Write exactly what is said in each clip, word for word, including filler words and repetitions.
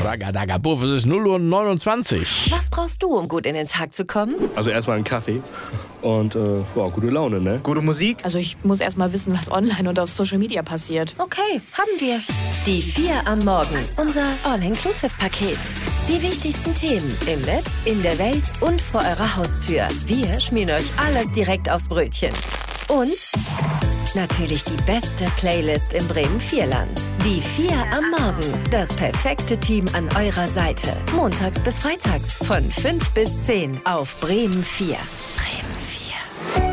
Ragadaga-Buff, es ist null Uhr neunundzwanzig. Was brauchst du, um gut in den Tag zu kommen? Also erstmal einen Kaffee und äh, wow, gute Laune, ne? Gute Musik? Also ich muss erstmal wissen, was online und auf Social Media passiert. Okay, haben wir. Die vier am Morgen, unser All-Inclusive-Paket. Die wichtigsten Themen im Netz, in der Welt und vor eurer Haustür. Wir schmieren euch alles direkt aufs Brötchen. Und natürlich die beste Playlist im Bremen-Vierland. Die vier am Morgen. Das perfekte Team an eurer Seite. Montags bis freitags von fünf bis zehn auf Bremen vier. Bremen vier.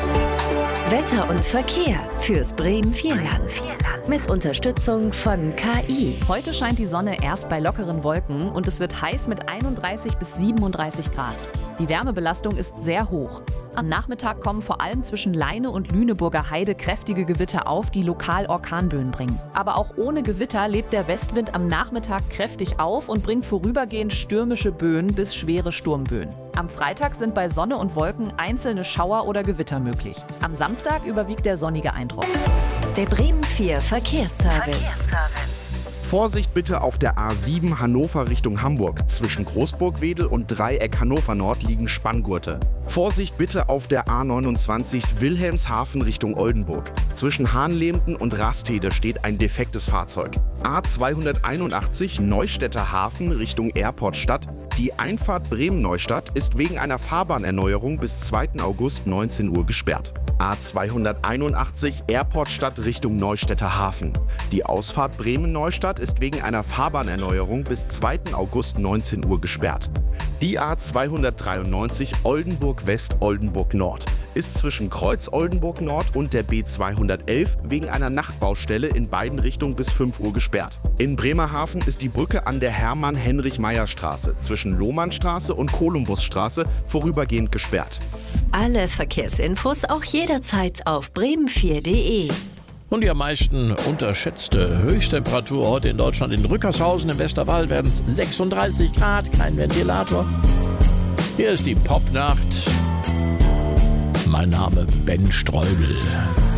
Wetter und Verkehr fürs Bremen-Vierland. Mit Unterstützung von K I. Heute scheint die Sonne erst bei lockeren Wolken und es wird heiß mit einunddreißig bis siebenunddreißig Grad. Die Wärmebelastung ist sehr hoch. Am Nachmittag kommen vor allem zwischen Leine und Lüneburger Heide kräftige Gewitter auf, die lokal Orkanböen bringen. Aber auch ohne Gewitter lebt der Westwind am Nachmittag kräftig auf und bringt vorübergehend stürmische Böen bis schwere Sturmböen. Am Freitag sind bei Sonne und Wolken einzelne Schauer oder Gewitter möglich. Am Samstag überwiegt der sonnige Eindruck. Der Bremen vier Verkehrsservice. Verkehrsservice. Vorsicht bitte auf der A sieben Hannover Richtung Hamburg. Zwischen Großburg-Wedel und Dreieck Hannover Nord liegen Spanngurte. Vorsicht bitte auf der A neunundzwanzig Wilhelmshaven Richtung Oldenburg. Zwischen Hahnlehmten und Rastede steht ein defektes Fahrzeug. A zweihunderteinundachtzig Neustädter Hafen Richtung Airportstadt. Die Einfahrt Bremen-Neustadt ist wegen einer Fahrbahnerneuerung bis zweiten August neunzehn Uhr gesperrt. A zweihunderteinundachtzig Airportstadt Richtung Neustädter Hafen. Die Ausfahrt Bremen-Neustadt ist wegen einer Fahrbahnerneuerung bis zweiten August neunzehn Uhr gesperrt. Die A zweihundertdreiundneunzig Oldenburg West Oldenburg Nord ist zwischen Kreuz Oldenburg Nord und der B zweihundertelf wegen einer Nachtbaustelle in beiden Richtungen bis fünf Uhr gesperrt. In Bremerhaven ist die Brücke an der Hermann-Heinrich-Meyer-Straße zwischen Lohmannstraße und Kolumbusstraße vorübergehend gesperrt. Alle Verkehrsinfos auch jederzeit auf bremen vier punkt de. Und die am meisten unterschätzte Höchsttemperatur heute in Deutschland in Rückershausen im Westerwald werden es sechsunddreißig Grad, kein Ventilator. Hier ist die Popnacht. Mein Name Ben Streubel.